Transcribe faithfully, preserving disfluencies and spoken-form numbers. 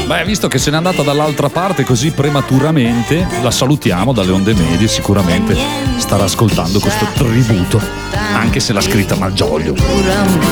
Beh, visto che se n'è andata dall'altra parte così prematuramente, la salutiamo dalle onde medie, sicuramente starà ascoltando questo tributo, anche se l'ha scritta Malgioglio.